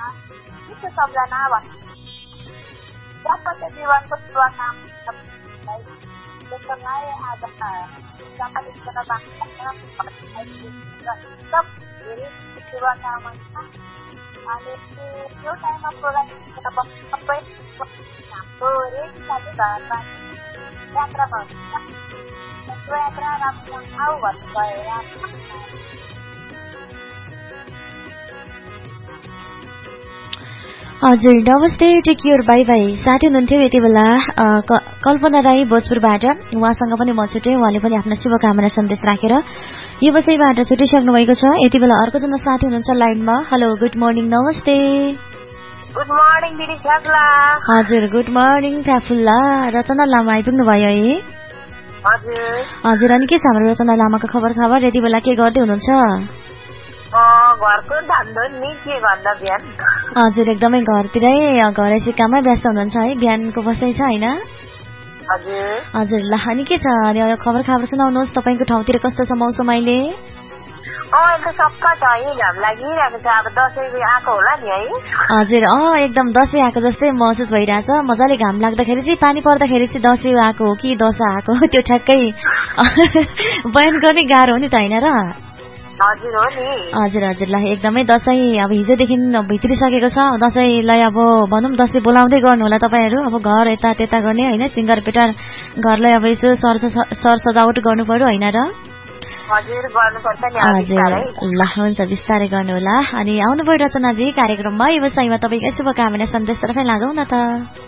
मिठो सम्झना भन्नु दाम्पत्य जीवनको शुभकामना त्यसलाई आज जापानीसँग एकदम धेरै शुभकामना अनि त्यो टाइममा प्रोग्राम सबै हाम्रो एक साथी यात्रा गर्छ त्यो यात्रा राम्रो आऊ भन्नुभयो। हजुर नमस्ते, टेक केयर, बाई बाई। साथी हुनुहुन्थ्यो यति बेला कल्पना राई भोजपुरबाट, उहाँसँग पनि म छुटेँ। उहाँले पनि आफ्नो शुभकामना सन्देश राखेर व्यवसायबाट छुटिसक्नु भएको छ। यति बेला अर्कोजना साथी हुनुहुन्छ लाइनमा। हेलो, गुड मर्निङ, नमस्ते। गुड मर्निङ दिदी फ्याफुल्ला। हजुर गुड मर्निङ फ्याफुल्ला। रचना लामा आइपुग्नु भयो है? हजुर अनि के छ हाम्रो रचना लामाको खबर यति बेला के गर्दै हुनुहुन्छ? घरको धामधुम नि के गर्दा बिहान। हजुर एकदमै घरतिरै घरैसी काममै व्यस्त हुनुहुन्छ है? बिहानको बसाइ छ होइन? हजुर ल अनि के छ खबर सुनाउनुहोस्। तपाईँको ठाउँतिर कस्तो छ मौसम अहिले? सबै छ है, घाम लागिरहेको छ। अब दसैँ आएको होला नि है? हजुर एकदम दसैँ आएको जस्तै महसुस भइरहेछ। मजाले घाम लाग्दाखेरि चाहिँ पानी पर्दाखेरि चाहिँ दसैँ आएको हो कि दशैं आएको त्यो ठ्याक्कै बयान गर्ने गाह्रो हो नि त होइन र? हजुर हो नि। हजुर ल एकदमै दसैँ अब हिजोदेखि भित्रिसकेको छ। दसैँलाई अब भनौँ दसैँ बोलाउँदै गर्नु होला तपाईँहरू। अब घर यता त्यता गर्ने होइन, सिङ्गार पेटार घरलाई अब यसो सर सजावट गर्नु पर्यो होइन र? हजुर गर्नुपर्छ नि। हजुर ल हुन्छ, बिस्तारै गर्नु होला। अनि आउनुभयो रचनाजी कार्यक्रममा। व्यवसायमा तपाईँकै शुभकामना सन्देश तर्फै लागौँ न त।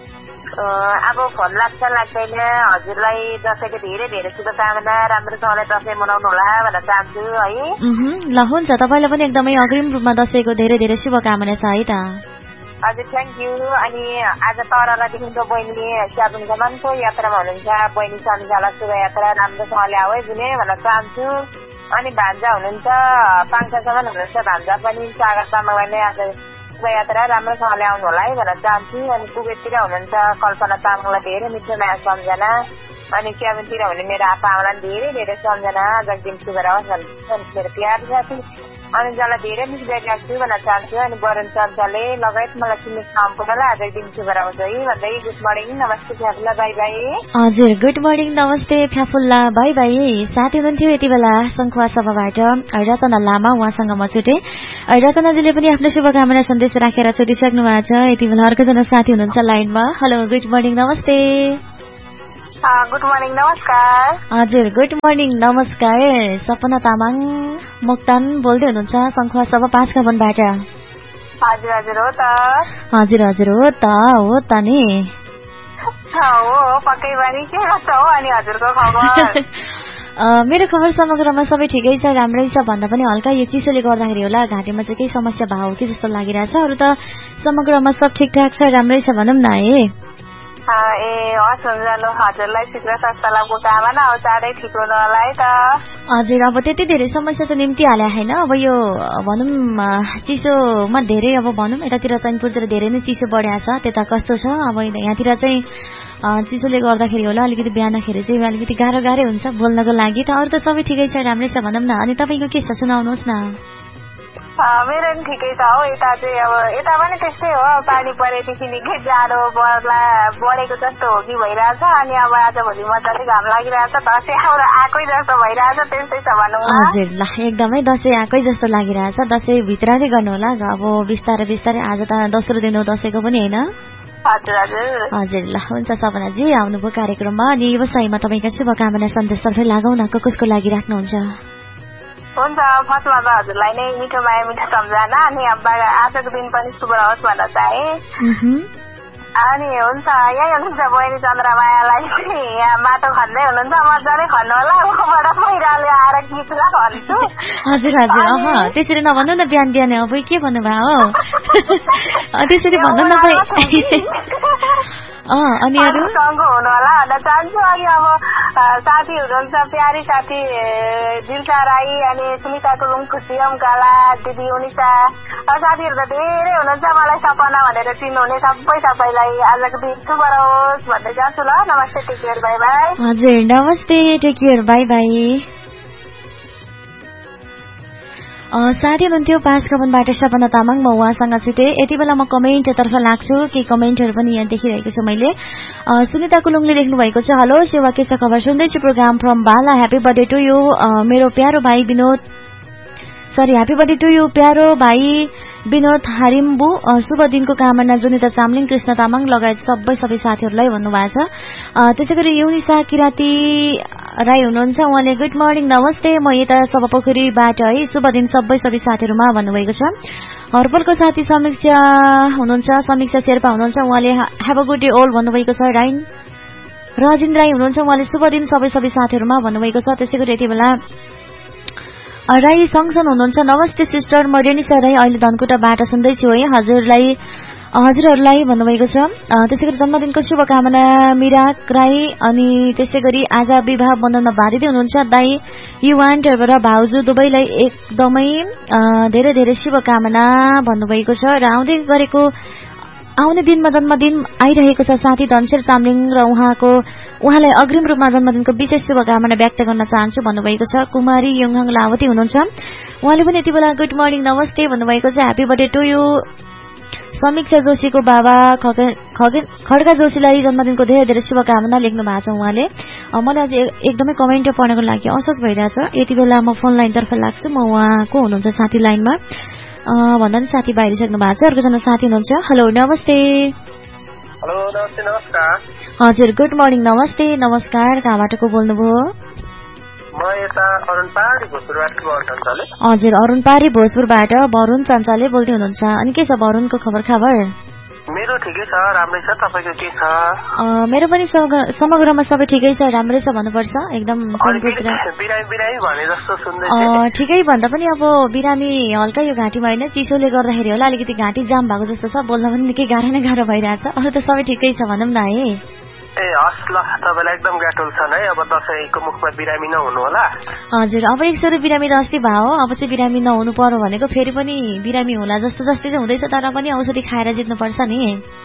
अब फोन लाग्छ लाग्दैन, हजुरलाई दसैँको धेरै धेरै शुभकामना, राम्रोसँगले दसैँ मनाउनु होला भन्न चाहन्छु है। ल हुन्छ, तपाईँलाई पनि एकदमै अग्रिम रूपमा दसैँको धेरै धेरै शुभकामना छ है त। हजुर थ्याङ्क यू। अनि आज तरलादेखिको बहिनी स्याबुङसम्मको यात्रामा हुनुहुन्छ। बहिनी सम्झाला शुभयात्रा राम्रोसँगले आऊ है बुने भन्न चाहन्छु। अनि भान्जा हुनुहुन्छ पाङ्खासम्म हुनुहुन्छ, भान्जा पनि स्वागत तामाङलाई नै आज शुभयात्रा राम्रोसँगले आउनु होला है भन्न चाहन्छु। अनि कुबेततिर हुनुहुन्छ कल्पना तामाङलाई धेरै मिठो माया सम्झना। अनि क्याबिनतिर हुने मेरो आप्पा आमालाई धेरै धेरै सम्झना। आजको दिन शुभ रहोस् भन्नु मेरो प्यार साथी। अनि जसलाई धेरै मिस गरिरहेको छु भन्न चाहन्छु। अनि वरुण चर्चाले लगायत मलाई चिन्ने सम्पूर्णलाई आजको दिन शुभ रहोस् है भन्दै गुड मर्निङ नमस्ते फ्याफुल्ला, बाई बाई। हजुर गुड मर्निङ नमस्ते फ्याफुल्ला, बाई बाई। साथी हुनुहुन्थ्यो यति बेला सङ्खुवा सभाबाट रचना लामा, उहाँसँग म छुटेँ। रचनाजीले पनि आफ्नो शुभकामना सन्देश राखेर छुटिसक्नु भएको छ। यति बेला अर्कोजना साथी हुनुहुन्छ लाइनमा। हेलो गुड मर्निङ नमस्ते। गुड मर्निङ नमस्कार। हजुर गुड मर्निङ नमस्कार। सपना तामाङ मोक्तान बोल्दै हुनुहुन्छ सङ्खुवा सभा 5 खबनबाट। हजुर हो त। हजुर हो त नि। हो पक्कै पनि के गर्छ हो अनि हजुरको खबर? मेरो खबर समग्रमा सबै ठिकै छ, राम्रै छ भन्दा पनि हल्का यो चिसोले गर्दाखेरि होला घाँटीमा चाहिँ केही समस्या भयो कि जस्तो लागिरहेछ। अरू त समग्रमा सब ठिकठाक छ, राम्रै छ भनौँ न है। हस् हुन्छ ल, हजुरलाई शीघ्र स्वास्थ्य लाभको कामना हो, चाँडै ठिक हुनु होला है त। हजुर अब त्यति धेरै समस्या चाहिँ निम्ति हाले होइन। अब यो भनौँ चिसोमा धेरै अब भनौँ यतातिर चैनपुरतिर धेरै नै चिसो बढेको छ। त्यता कस्तो छ? अब यहाँतिर चाहिँ चिसोले गर्दाखेरि होला अलिकति बिहानखेरि चाहिँ अलिकति गाह्रै हुन्छ बोल्नको लागि। त अरू त सबै ठिकै छ, राम्रै छ भनौँ न। अनि तपाईँको के छ सुनाउनुहोस् न। मेरो पनि ठिकै छ हो। यता चाहिँ अब यता पनि त्यस्तै हो, पानी परेदेखि निकै जाडो बढेको जस्तो हो कि भइरहेछ। अनि अब आजभोलि मजाले घाम लागिरहेछ, दसैँ आएकै जस्तो भइरहेछ, त्यस्तै छ भनौँ न। हजुर ल एकदमै दसैँ आएकै जस्तो लागिरहेछ। दसैँ भित्र नै गर्नु होला अब बिस्तारै। आज त दोस्रो दिन हो दसैँको पनि होइन? हजुर ल हुन्छ सपनाजी आउनुभयो कार्यक्रममा। अनि व्यवसायमा तपाईँका शुभकामना सन्देश तर्फै लागौँ न, कसको लागि राख्नुहुन्छ? हुन्छ फर्स्टमा त हजुरलाई नै मिठो माया मिठो सम्झना। अनि आजको दिन पनि शुभ रहोस् भन्न चाहे। अनि हुन्छ यही हुनुहुन्छ बहिनी चन्द्रमायालाई यहाँ माटो खन्दै हुनुहुन्छ, मजाले खन्नु होला। उबाट पहिराले आएर गीतलाई भन्छु। हजुर त्यसरी नभन्नु न, बिहान अब के भन्नुभयो हो? त्यसरी भन्नु न अनि अरू सँग हुनु होला भन्न चाहन्छु। अनि अब साथी हुनुहुन्छ प्यारी साथी दिलसा राई, अनि सुनिता कुलुङ, खुसियम गाला, दिदी उनिसा साथीहरू त धेरै हुनुहुन्छ। मलाई सपना भनेर चिन्नुहुने सबैलाई आजको दिन शुभ रहोस् भन्दै जान्छु ल। नमस्ते, टेक केयर, बाई बाई। हजुर नमस्ते, टेक केयर, बाई बाई। साथी हुनुहुन्थ्यो पाँचकवनबाट सपना तामाङ, म उहाँसँग छुटे। यति बेला म कमेन्टतर्फ लाग्छु, केही कमेन्टहरू पनि यहाँ देखिरहेको छु मैले। सुनिता कुलुङले लेख्नु भएको छ, हेलो सेवा के छ खबर, सुन्दैछु प्रोग्राम फ्रम बाला, ह्यापी बर्थडे टु यु मेरो प्यारो भाइ Vinod, happy birthday to you प्यारो भाइ विनोद हारिम्बु, शुभ दिनको कामना जुनिता चामलिङ, कृष्ण तामाङ लगायत सबै साथीहरूलाई भन्नुभएको छ। त्यसै गरी युनिसा किराती राई हुनुहुन्छ, उहाँले गुड मर्निङ नमस्ते, म यता सभापोखरीबाट है, शुभ दिन सबै साथीहरूमा भन्नुभएको छ। हर्पलको साथी समीक्षा हुनुहुन्छ, समीक्षा शेर्पा हुनुहुन्छ, उहाँले ह्याभ अ गुड डे ओल भन्नुभएको छ। राजिन राई हुनुहुन्छ, उहाँले शुभ दिन सबै साथीहरूमा भन्नुभएको छ। त्यसै गरी यति बेला राई सँगसन हुनुहुन्छ, नमस्ते सिस्टर, म रेनिसा राई अहिले धनकुटाबाट सुन्दैछु है, हजुरहरूलाई भन्नुभएको छ। त्यसै गरी जन्मदिनको शुभकामना मिराक राई, अनि त्यसै गरी आज विवाह बन्धनमा बाधित हुनुहुन्छ दाई युवान र भाउजू दुवैलाई एकदमै धेरै धेरै शुभकामना भन्नुभएको छ। र आउने दिनमा जन्मदिन आइरहेको छ साथी धनशेर चामलिङ र उहाँलाई अग्रिम रूपमा जन्मदिनको विशेष शुभकामना व्यक्त गर्न चाहन्छु भन्नुभएको छ। कुमारी योङहाङ लावती हुनुहुन्छ, उहाँले पनि यति बेला गुड मर्निङ नमस्ते भन्नुभएको छ। ह्यापी बर्थडे टु यु समीक्षा जोशीको बाबा खड्का जोशीलाई जन्मदिनको धेरै धेरै शुभकामना लेख्नु भएको छ उहाँले। मलाई आज एकदमै कमेन्ट पढ्नको लागि असहज भइरहेछ। यति बेला म फोन लाइनतर्फ लाग्छु, म उहाँको हुनुहुन्छ साथी लाइनमा भन्दा पनि साथी बाहिरिसक्नु भएको छ। अर्कोजना साथी हुनुहुन्छ, हेलो नमस्ते। हेलो नमस्ते, नमस्कार। हजुर गुड मर्निङ नमस्ते, नमस्कार, कहाँबाट को बोल्नुभयो? म यता अरुण पहाडी भोजपुरबाट वरुण चञ्चले। हजुर अरुण पहाडी भोजपुरबाट वरुण चञ्चले बोल्दै हुनुहुन्छ। अनि के छ वरुणको खबर? मेरो ठिकै छ, राम्रै छ, तपाईको के छ? मेरो पनि समग्रमा सबै ठिकै छ, राम्रै छ भन्नुपर्छ। एकदम बिरामी भने जस्तो सुन्दै ठिकै भन्दा पनि अब बिरामी हल्का यो घाँटीमा होइन, चिसोले गर्दाखेरि होला अलिकति घाँटी जाम भएको जस्तो छ, बोल्न पनि निकै गाह्रो नै गाह्रो भइरहेछ। अरू त सबै ठिकै छ भनौँ न है। हस् ल, तपाईँलाई एकदम ग्याटोल छन् है, अब दसैँको मुखमा बिरामी नहुनु होला। हजुर अब एकसरो बिरामी त अस्ति भयो, अब चाहिँ बिरामी नहुनु पर्यो भनेको फेरि पनि बिरामी होला जस्तो जस्तै चाहिँ हुँदैछ, तर पनि औषधि खाएर जित्नुपर्छ नि।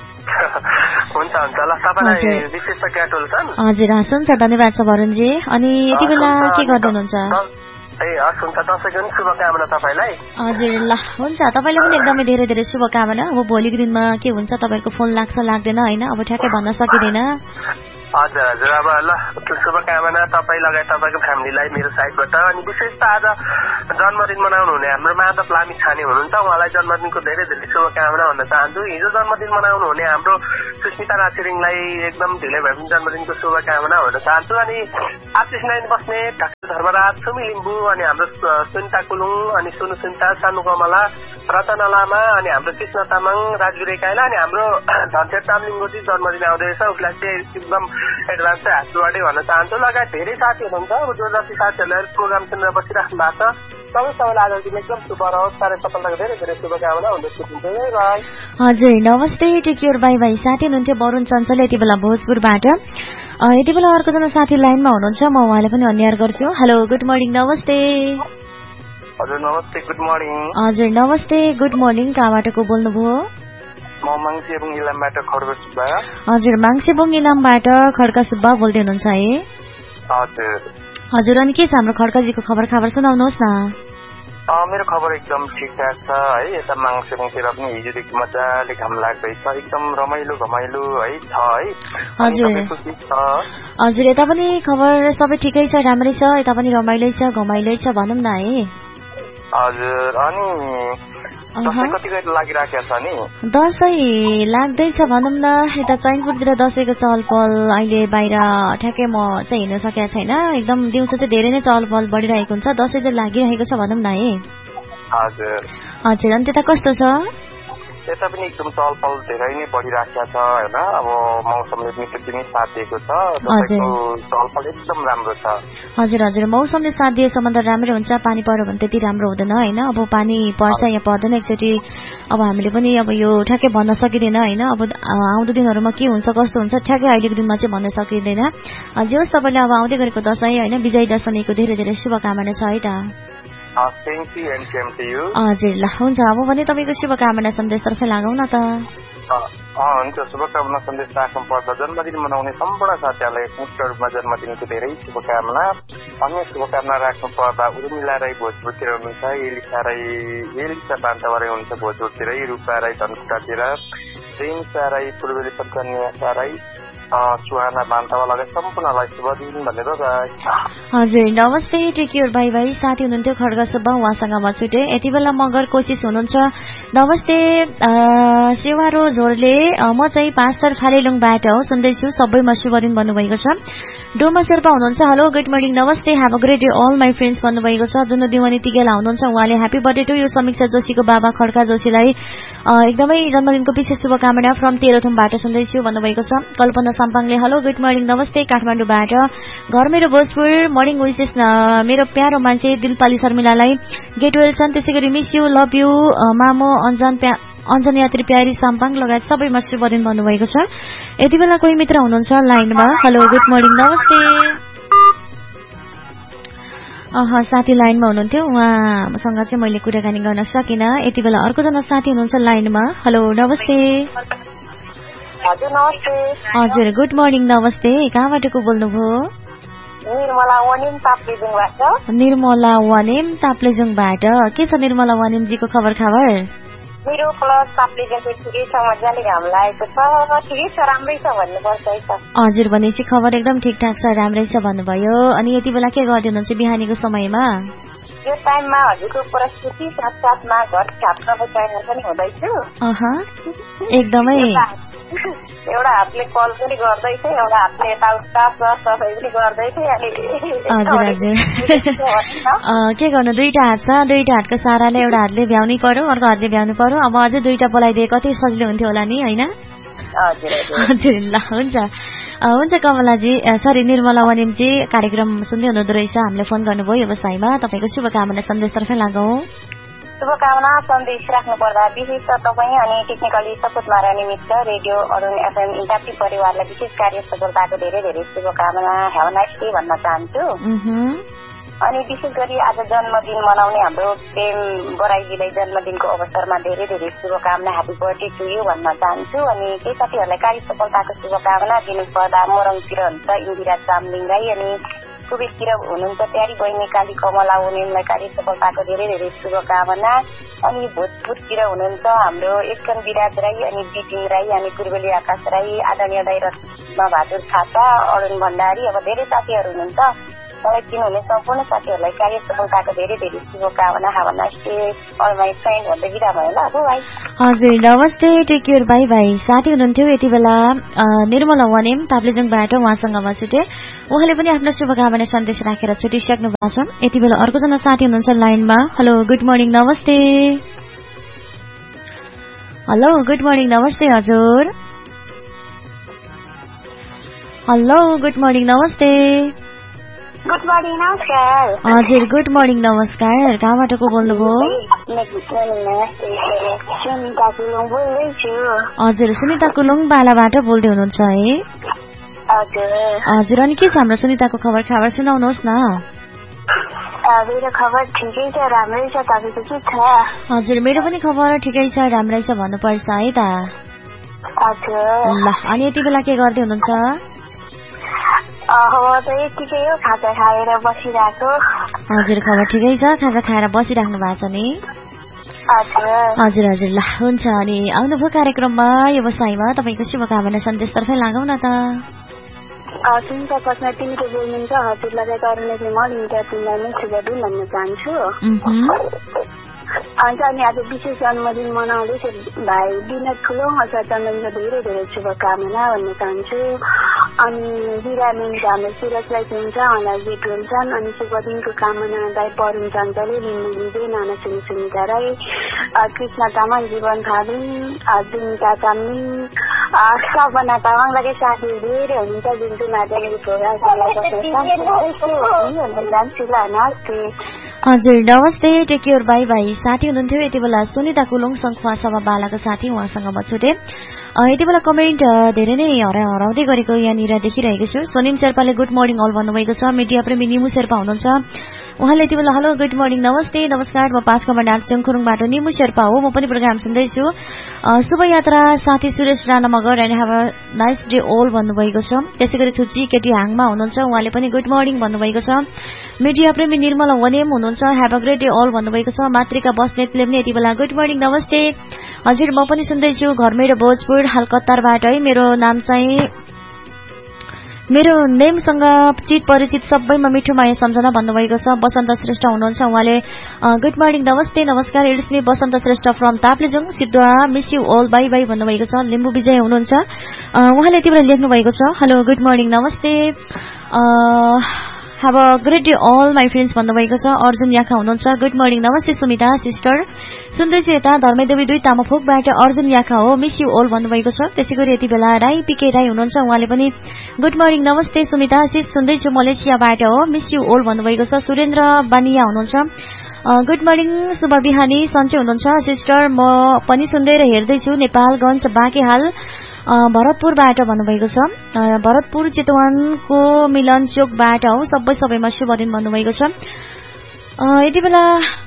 हुन्छ ल, तपाईँलाई विशेष ग्याटोल छन्। हजुर हस् हुन्छ, धन्यवाद छ वरुणजी। अनि यति बेला के गर्दै हुनुहुन्छ? हस् हुन्छ, दसैँको पनि शुभकामना तपाईँलाई। हजुर ल हुन्छ, तपाईँलाई पनि एकदमै धेरै धेरै शुभकामना। अब भोलिको दिनमा के हुन्छ तपाईँको फोन लाग्छ लाग्दैन होइन, अब ठ्याक्कै भन्न सकिँदैन। हजुर अब ल, शुभकामना तपाईँ लगायत तपाईँको फ्यामिलीलाई मेरो साइडबाट। अनि विशेष त आज जन्मदिन मनाउनु हुने हाम्रो माधव लामी छाने हुनुहुन्छ, उहाँलाई जन्मदिनको धेरै धेरै शुभकामना भन्न चाहन्छु। हिजो जन्मदिन मनाउनु हुने हाम्रो सुस्मिता नाचिरिङलाई एकदम ढिलै भए पनि जन्मदिनको शुभकामना भन्न चाहन्छु। अनि आशिष नाइन बस्ने, ढाक्टर धर्मराज, सुमी लिम्बू, अनि हाम्रो सुनिता कुलुङ, अनि सुनु सुनिता, सानु कमला, रचना लामा, अनि हाम्रो कृष्ण तामाङ, राजु रेकाइला, अनि हाम्रो धनशेर चामलिङको चाहिँ जन्मदिन आउँदैछ, उसलाई चाहिँ एकदम एडभान्स चाहिँ ह्याप्पी बर्थडे भन्न चाहन्छु। लगायत धेरै साथी हुनुहुन्छ, जो जति साथीहरूलाई प्रोग्राम सुनेर बसिराख्नु भएको छ, सबैलाई आज दिन एकदम शुभ रहोस्, साह्रै सफलताको धेरै धेरै शुभकामना हुँदैछु। हजुर नमस्ते, टेक केयर, बाई बाई। साथी हुनुहुन्थ्यो वरुण चञ्चल यति बेला भोजपुरबाट। यति बेला अर्कोजना साथी लाइनमा हुनुहुन्छ, म उहाँलाई पनि अन्याय गर्छु। हेलो गुड मर्निङ नमस्ते। हजुर नमस्ते, गुड मर्निङ। हजुर नमस्ते गुड मर्निङ, कहाँबाट को बोल्नुभयो? म माङसेबुङ इलामबाट खड्का सुब्बा। हजुर माङसेबुङ इलामबाट खड्का सुब्बा बोल्दै हुनुहुन्छ है? हजुर अनि के छ हाम्रो खड्काजीको खबर सुनाउनुहोस् न। मेरो खबर एकदम ठिकठाक छ है, यता माङसेबुङतिर पनि हिजोदेखि मजाले घाम लाग्दैछ, एकदम रमाइलो घमाइलो है छ है। हजुर यता पनि खबर सबै ठिकै छ, राम्रै छ, यता पनि रमाइलै छ घमाइलै छ भनौँ न है। हजुर अनि दसैँ लागिराखेको छ नि? दसैँ लाग्दैछ भनौँ न, यता चैनपुरतिर दसैँको चहल पहल अहिले बाहिर ठ्याक्कै म चाहिँ हिँड्न सकेको छैन, एकदम दिउँसो चाहिँ धेरै नै चहल पहल बढिरहेको हुन्छ, दसैँ चाहिँ लागिरहेको छ भनौँ न है। हजुर अनि त्यता कस्तो छ? यता पनि एकदम चहल पहल धेरै नै बढिराखेको छ होइन, अब मौसमले पनि त्यति नै साथ दिएको छ, चहल पहल एकदम राम्रो छ। हजुर मौसमले साथ दिएसम्म त राम्रै हुन्छ, पानी पर्यो भने त्यति राम्रो हुँदैन होइन, अब पानी पर्छ या पर्दैन एकचोटि अब हामीले पनि अब यो ठ्याक्कै भन्न सकिँदैन होइन, अब आउँदो दिनहरूमा के हुन्छ कस्तो हुन्छ ठ्याक्कै अहिलेको दिनमा चाहिँ भन्न सकिँदैन। जे होस् तपाईँले अब आउँदै गरेको दसैँ होइन विजय दशमीको धेरै धेरै शुभकामना छ है त। हजुर ल हुन्छ, अब भने तपाईँको शुभकामना सन्देशतर्फ लागौँ न त। हुन्छ शुभकामना सन्देश राख्नु पर्दा जन्मदिन मनाउने सम्पूर्ण साथीहरूलाई मुक्त रूपमा जन्मदिनको धेरै शुभकामना। अन्य शुभकामना राख्नु पर्दा उर्मिला राई भोजपुरतिर हुनुहुन्छ, एलिसा बान्तावारे हुनुहुन्छ भोजपुरतिरै, रूपा राई धनकुटातिर, प्रेमसा राई पूर्वेली कन्या राई सुहाना बान्तावा लगायत सम्पूर्णलाई शुभ दिन भनेर। हजुर नमस्ते, टेक केयर, बाई बाई। साथी हुनुहुन्थ्यो खड्ग सुब्बा, उहाँसँग म छुटे। यति बेला मगर कोसिस हुनुहुन्छ। नमस्ते सेवारो झोरले, म चाहिँ पास्टर फालेलुङबाट हो, सुन्दैछु, सबैमा शुभ दिन भन्नुभएको छ। डोमा शेर्पा हुनुहुन्छ, हेलो गुड मर्निङ नमस्ते, have a great day all my friends भन्नुभएको छ। जुन दिवानी तिगेला हुनुहुन्छ, उहाँले ह्याप्पी बर्थडे टु यो समीक्षा जोशीको बाबा खड्का जोशीलाई एकदमै जन्मदिनको विशेष शुभकामना फ्रम तेह्रथुमबाट सुन्दैछु भन्नुभएको छ। कल्पना साम्पाङले हेलो गुड मर्निङ नमस्ते काठमाडौँबाट, घर मेरो भोजपुर, मर्निङ विशेष मेरो प्यारो मान्छे दिलपाली शर्मिलालाई गेट वेल छन्। त्यसै गरी मिस यु लभ यु मामो अञ्जन यात्री प्यारी साम्पाङ लगायत सबैमा शुभ दिन भन्नुभएको छ। यति बेला कोही मित्र हुनुहुन्छ लाइनमा, हेलो गुड मर्निङ नमस्ते। साथी लाइनमा हुनुहुन्थ्यो, उहाँसँग चाहिँ मैले कुराकानी गर्न सकिनँ। यति बेला अर्कोजना साथी हुनुहुन्छ लाइनमा, हेलो नमस्ते। हजुर गुड मर्निङ नमस्ते, कहाँबाट को बोल्नुभयो? निर्मला वानेम ताप्लेजुङबाट। के छ निर्मला वानेमजीको खबर? मेरो प्लस ताप्लेजुङ ठिकै छ, मजाले घाम लागेको छ, ठिकै छ, राम्रै छ भन्नुपर्छ है त। हजुर भनेपछि खबर एकदम ठिकठाक छ, राम्रै छ भन्नुभयो। अनि यति बेला के गर्दै हुनुहुन्छ बिहानीको समयमा? यो टाइममा हजुरको प्रस्तुति साथसाथमा घर छाप्नको तयार पनि हुँदैछु। एकदमै एउटा हातले कल पनि गर्दैछ, एउटा हातले यताउता सफाइ पनि गर्दैछ। हजुर के गर्नु, दुईटा हात छ, दुईटा हातको साराले एउटा हातले भ्याउनै पर्यो, अर्को हातले भ्याउनु पर्यो। अब अझै दुईटा बोलाइदिए कति सजिलो हुन्थ्यो होला नि, होइन? हजुर ल हुन्छ कमलाजी, सरी निर्मला वानिमजी, कार्यक्रम सुन्दै हुनुहुँदो रहेछ, हामीले फोन गर्नुभयो व्यवसायमा। तपाईँको शुभकामना सन्देशतर्फ लागौँ। शुभकामना सन्देश राख्नु पर्दा विशेष त तपाईँ अनि टेक्निकली सपोर्टमा रहने मित्र रेडियो अरुण एफएम इन्टाप्टी परिवारलाई विशेष कार्य सफलताको धेरै धेरै शुभकामना, ह्याभ अ नाइस डे भन्न चाहन्छु। अनि विशेष गरी आज जन्मदिन मनाउने हाम्रो प्रेम बराइजीलाई जन्मदिनको अवसरमा धेरै धेरै शुभकामना, ह्याप्पी बर्थडे टु यु भन्न चाहन्छु। अनि केही साथीहरूलाई कार्य सफलताको शुभकामना दिनु पर्दा मोरङतिर हुन्छ इन्दिरा चामलिङ राई, अनि कुबेततिर हुनुहुन्छ प्यारी बहिनी काली कमला उनीलाई कार्य सफलताको धेरै धेरै शुभकामना। अनि भोजपुरतिर हुनुहुन्छ हाम्रो एकन विराज राई, अनि बिटिङ राई, अनि पूर्वेली आकाश राई, आदरणीय दाई रत्न बहादुर थापा, अरुण भण्डारी, अब धेरै साथीहरू हुनुहुन्छ। मलाई चिन्नुहुने सम्पूर्ण साथीहरूलाई कार्य सफलताको धेरै धेरै शुभकामना, have a nice day all my friend भन्दै बिदा भयो ल भाइ। हजुर नमस्ते, टेक केयर, बाई बाई। साथी हुनुहुन्थ्यो यति बेला निर्मला वानेम ताप्लेजुङबाट, उहाँसँग म छुटे। उहाँले पनि आफ्नो शुभकामना सन्देश राखेर छुटिसक्नु भएको छ। यति बेला अर्कोजना साथी हुनुहुन्छ लाइनमा, हेलो गुड मर्निङ नमस्ते। हेलो गुड मर्निङ नमस्ते हजुर। हेलो गुड मर्निङ नमस्ते। गुड मर्निङ नमस्कार। हजुर गुड मर्निङ नमस्कार, कहाँबाट को बोल्नुभयो? हजुर सुनिता कुलुङ बालाबाट बोल्दै हुनुहुन्छ है? हजुर अनि के छ हाम्रो सुनिताको खबर सुनाउनुहोस् न। मेरो खबर ठिकै छ, राम्रै छ, तपाईँको के छ? हजुर मेरो पनि खबर ठिकै छ, राम्रै छ भन्नुपर्छ है त। ल अनि यति बेला के गर्दै हुनुहुन्छ? यतिकै हो, खाजा खाएर बसिरहेको। हजुर खबर ठिकै छ, खाजा खाएर बसिराख्नु भएको छ नि? हजुर ल हुन्छ। अनि आउनुभयो कार्यक्रममा व्यवसायमा, तपाईँको शुभकामना सन्देशतर्फै लागौँ न त। सुनिता प्रश्न तिमीले बोल्नुहुन्छ, हजुर लगायत अरूले म लिन्छ तिमीलाई नै शुभ दिन भन्न चाहन्छु। अनि आज विशेष जन्मदिन मनाउँदैछ भाइ विनोद ठुलोङ अथवा जन्मदिनको धेरै धेरै शुभकामना भन्न चाहन्छु। अनि बिरामीन हाम्रो सुरजलाई हुन्छ, उहाँलाई गेट हुन्छन्। अनि शुभ दिनको कामना दाई परुण चञ्चले, लिम्बु लिँदै, नाना सुनिता राई, कृष्ण तामाङ, जीवन थालुङ, जुनिता चामलिङ, सपना तामाङ लगायत साथीहरू धेरै हुनुहुन्छ जुन चाहिँ माध्यमिक प्रोग्राम जान्छु ल। नमस्ते। हजुर नमस्ते, टेक केयर, बाई बाई। साथी हुनुहुन्थ्यो यति बेला सुनिता कुलुङ सङ्खुवा सभा बालाको साथी, उहाँसँग म छुटे। यति बेला कमेन्ट धेरै नै हराउँदै गरेको यहाँनिर देखिरहेको छु। सोनिम शेर्पाले गुड मर्निङ अल भन्नुभएको छ। मिडिया प्रेमी निमु शेर्पा हुनुहुन्छ, उहाँले यति बेला हेलो गुड मर्निङ नमस्ते नमस्कार, म 5 कमाण्ड चङखुरुङबाट निमु शेर्पा हो, म पनि प्रोग्राम सुन्दैछु। शुभ यात्रा साथी Suresh Rana Magar and have a nice day all भन्नुभएको छ। त्यसै गरी छुच्ची केटी हाङमा हुनुहुन्छ, उहाँले पनि गुड मर्निङ भन्नुभएको छ। मिडिया प्रेमी निर्मला वनेम हुनुहुन्छ, have a great day all भन्नुभएको छ। मातृका बस्नेतले पनि यति बेला गुड मर्निङ नमस्ते। हजुर म पनि सुन्दैछु घरमै र भोजपुर हाल कतारबाट है। मेरो नाम चाहिँ मेरो नेमसँग चित परिचित सबैमा मिठो माया सम्झना भन्नुभएको छ। बसन्त श्रेष्ठ हुनुहुन्छ, उहाँले गुड मर्निङ नमस्ते नमस्कार, it's me Basant Shrestha from Taplejung सिद्धुवा, miss you all by by भन्नुभएको छ। लिम्बू विजय हुनुहुन्छ, उहाँले यति बेला लेख्नु भएको छ हेलो गुड मर्निङ नमस्ते, have a great day all my friends भन्नुभएको छ। अर्जुन याखा हुनुहुन्छ, गुड मर्निङ नमस्ते सुमिता सिस्टर, सुन्दैछु यता धर्मेदेवी 2 तामाफोकबाट अर्जुन याखा हो, मिस यु ऑल भन्नुभएको छ। त्यसै गरी यति बेला राई पिके राई हुनुहुन्छ, उहाँले पनि गुड मर्निङ नमस्ते सुमिता सिस, सुन्दैछु मलेसियाबाट हो, मिस यु ऑल भन्नुभएको छ। सुरेन्द्र बानिया हुनुहुन्छ, गुड मर्निङ शुभ बिहानी सन्चै हुनुहुन्छ सिस्टर, म पनि सुन्दै र हेर्दैछु नेपालगञ्ज बाँकेहाल भरतपुरबाट भन्नुभएको छ। भरतपुर चितवनको मिलन चोकबाट हो, सबैमा शुभ दिन भन्नुभएको छ। यति बेला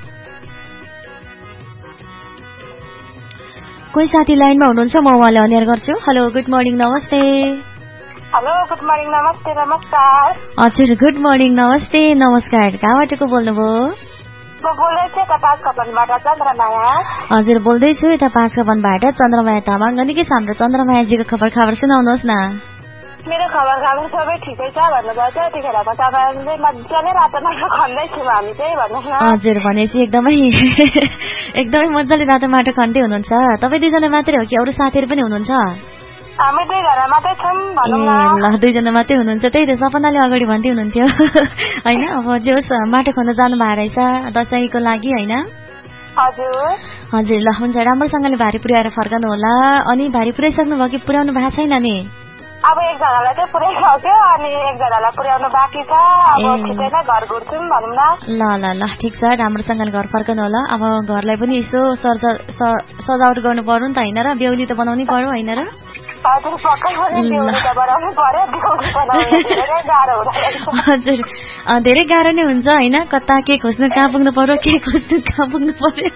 कोही साथी लाइनमा हुनुहुन्छ, म उहाँलाई अनियर गर्छु। हेलो गुड मर्निङ नमस्ते। हेलो गुड मर्निङ नमस्ते नमस्कार। हजुर गुड मर्निङ नमस्ते नमस्कार, कहाँबाट को बोल्नुभयो? म बोल्दैछु यता 5 कमाण्डबाट चन्द्रमाया। हजुर बोल्दैछु यता 5 कमाण्डबाट चन्द्रमाया तामाङ। अनि के छ हाम्रो चन्द्रमायाजीको खबर सुनाउनुहोस् न। मेरो खबर सबै ठिकै छ भन्नुभएको छ, त्यतिखेर त तपाईँले मजाले रातो माटो खन्दैछु हामी चाहिँ भन्नुहोस् न। हजुर भनेपछि एकदमै मजाले रातो माटो खन्दै हुनुहुन्छ। तपाईँ 2 जना मात्रै हो कि अरू साथीहरू पनि हुनुहुन्छ? हामी 2 जना मात्रै छौँ भनौँ न। ल 2 जना मात्रै हुनुहुन्छ, त्यही त सपनाले अगाडि भन्दै हुनुहुन्थ्यो होइन। अब जे होस् माटो खन्न जानु भएको रहेछ दसैँको लागि होइन? हजुर ल हुन्छ, राम्रोसँगले भारी पुर्याएर फर्कनु होला। अनि भारी पुर्याइसक्नु भयो कि पुर्याउनु भएको छैन नि? अब एकजनालाई चाहिँ पुर्याइसक्यो अनि एकजनालाई पुर्याउनु बाँकी छ, अब छिटै नै घर घुर्छौँ भनौँ न। ल ठिक छ, राम्रोसँगले घर फर्कनु होला। अब घरलाई पनि यसो सजावट गर्नु पर्यो नि त होइन र, बेहुली त बनाउनै पर्यो होइन र? हजुर पक्कै पनि बेहुली त बनाउनु पर्यो, बेहुली बनाउनु धेरै गाह्रो हुँदो रहेछ। हजुर धेरै गाह्रो नै हुन्छ होइन, कता के खोज्नु कहाँ पुग्नु पर्यो, के खोज्नु कहाँ पुग्नु पर्यो।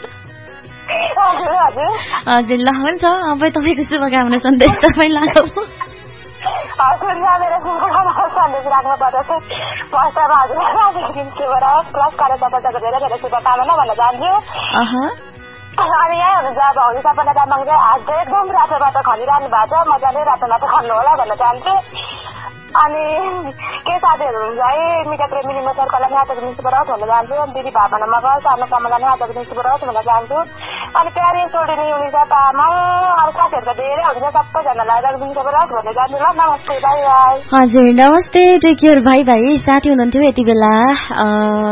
हजुर ल हुन्छ, अब तपाईँको शुभकामना सन्देश तपाईँ लाग्यो। हजुर मेरो शुभकामना सन्देश राख्नु पर्दा चाहिँ फर्स्टमा हजुरलाई शुभराहोस् प्लस कार्यकर्ताको धेरै धेरै शुभकामना भन्न चाहन्छु। अनि यहाँ हुनुहुन्छ अब हौली सपना तामाङ चाहिँ हात चाहिँ एकदम रातो माटो खनिरहनु भएको छ, मजाले रातो माटो खन्नु होला भन्न चाहन्छु। अनि के साथीहरू हुन्छ है, मिडिया प्रेमी निमु सरकारलाई पनि आजको दिन शुभराहोस् भन्न चाहन्छु। दिदी भावना मगर सानो कमलालाई पनि आजको दिन शुभराहोस् भन्न चाहन्छु। अनि प्यारी सोडिनी उनिसा तामाङ अरू साथीहरू त धेरै हुन्छ, सबैजनालाई आजको दिन शुभराहोस् भन्न चाहन्छु। ल नमस्ते बाई बाई। हजुर नमस्ते टेक केयर भाइ भाइ। साथी हुनुहुन्थ्यो यति बेला